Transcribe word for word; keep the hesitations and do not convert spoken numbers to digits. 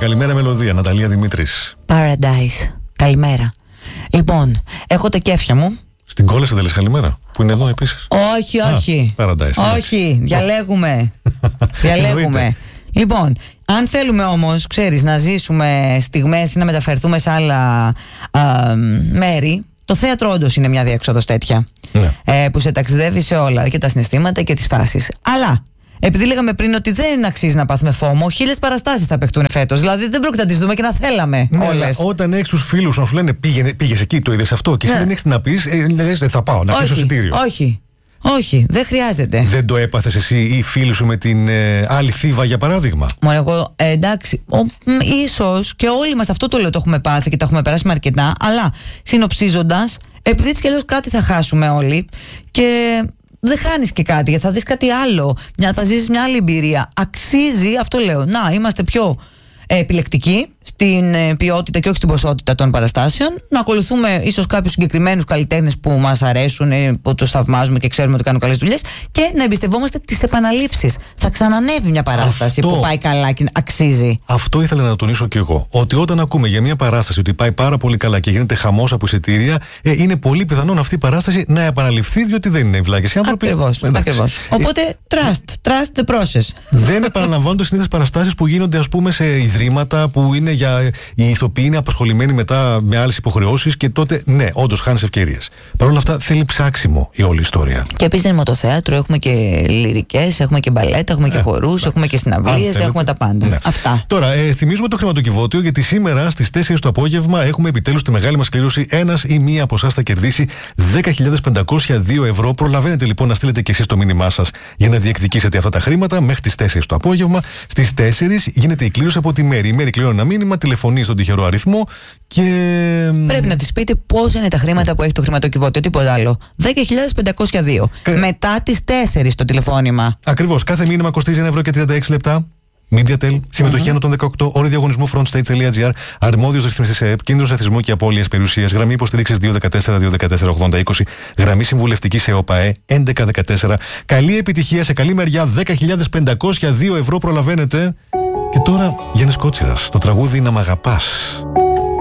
καλημέρα μελωδία. Ναταλία Δημήτρης. Paradise. Καλημέρα. Λοιπόν, έχω τα κέφια μου. Στην κόλαση δεν λες καλημέρα, που είναι εδώ επίσης? Όχι, όχι. Α, Paradise. Όχι, διαλέγουμε. διαλέγουμε. Λοιπόν, αν θέλουμε όμως, ξέρεις, να ζήσουμε στιγμές ή να μεταφερθούμε σε άλλα α, μέρη, το θέατρο όντως είναι μια διέξοδος τέτοια. Ναι. Ε, που σε ταξιδεύει σε όλα, και τα συναισθήματα και τις φάσεις. Αλλά, επειδή λέγαμε πριν ότι δεν αξίζει να πάθουμε φόμο, χίλιες παραστάσεις θα παιχτούν φέτος. Δηλαδή δεν πρόκειται να τις δούμε και να θέλαμε ναι, όλες. Όταν έχεις τους φίλους να σου λένε πήγαινε, πήγες εκεί, το είδες αυτό, και εσύ ναι. δεν έχεις να πεις, ε, λες, ε, θα πάω, να κλείσω εισιτήριο. Όχι. Όχι, δεν χρειάζεται. Δεν το έπαθες εσύ ή οι φίλοι σου με την ε, άλλη θύβα, για παράδειγμα? Μόνο εγώ, ε, εντάξει, ο, μ, ίσως και όλοι μας αυτό το λέω, το έχουμε πάθει και το έχουμε περάσει με αρκετά. Αλλά συνοψίζοντας, επειδή έτσι κι αλλιώς κάτι θα χάσουμε όλοι και δεν χάνεις και κάτι, γιατί θα δεις κάτι άλλο, μια, θα ζήσεις μια άλλη εμπειρία. Αξίζει, αυτό λέω, να είμαστε πιο ε, επιλεκτικοί στην ε, ποιότητα και όχι στην ποσότητα των παραστάσεων, να ακολουθούμε ίσως κάποιους συγκεκριμένους καλλιτέχνες που μας αρέσουν, ε, που τους θαυμάζουμε και ξέρουμε ότι κάνουν καλές δουλειές, και να εμπιστευόμαστε τις επαναλήψεις. Θα ξανανεύει μια παράσταση αυτό, που πάει καλά και αξίζει. Αυτό ήθελα να τονίσω κι εγώ. Ότι όταν ακούμε για μια παράσταση ότι πάει πάρα πολύ καλά και γίνεται χαμός από εισιτήρια, ε, είναι πολύ πιθανόν αυτή η παράσταση να επαναληφθεί, διότι δεν είναι βλάκες οι άνθρωποι. Ακριβώς. Ακριβώς. Οπότε, trust, trust the process. Δεν επαναλαμβάνονται συνήθως παραστάσεις που γίνονται, ας πούμε, σε ιδρύματα που είναι για. Οι ηθοποιοί είναι απασχολημένοι μετά με άλλες υποχρεώσεις και τότε, ναι, όντως χάνεις ευκαιρίες. Παρ' όλα αυτά θέλει ψάξιμο η όλη ιστορία. Και επίσης είναι μοτοθέατρο, έχουμε και λυρικές, έχουμε και μπαλέτα, έχουμε και ε, χορούς, έχουμε και συναυλίες, έχουμε τα πάντα. Ναι. Αυτά. Τώρα, ε, θυμίζουμε το χρηματοκιβώτιο, γιατί σήμερα στις τέσσερις το απόγευμα έχουμε επιτέλους τη μεγάλη μας κλήρωση. Ένας ή μία από εσάς θα κερδίσει δέκα χιλιάδες πεντακόσια δύο ευρώ. Προλαβαίνετε λοιπόν να στείλετε και εσείς το μήνυμά σας για να διεκδικήσετε αυτά τα χρήματα μέχρι τις τέσσερις το απόγευμα. Στις τέσσερις γίνεται η κλήρωση από τη Μέρη. Η Μέρη κληρώνει ένα μήνυμα, τηλεφωνεί στον τυχερό αριθμό και. Πρέπει να της πείτε πόσα είναι τα χρήματα που έχει το χρηματοκιβώτιο, τίποτα άλλο. δέκα χιλιάδες πεντακόσια δύο. Κα... Μετά τις τέσσερις το τηλεφώνημα. Ακριβώς. Κάθε μήνυμα κοστίζει ένα ευρώ και τριάντα έξι λεπτά. MediaTel, συμμετοχή άνω των δεκαοκτώ, όριο διαγωνισμού frontstage.gr, αρμόδιος ρυθμιστής ΕΕΠ, κίνδυνος εθισμού και απώλειας περιουσίας, γραμμή υποστήριξης δύο ένα τέσσερα δύο ένα τέσσερα ογδόντα είκοσι, γραμμή συμβουλευτικής ΕΟΠΑΕ έντεκα δεκατέσσερα. Καλή επιτυχία, σε καλή μεριά, δέκα χιλιάδες πεντακόσια δύο ευρώ προλαβαίνετε. Και τώρα Γιάννης Κότσιρας, το τραγούδι «Να μ' αγαπάς».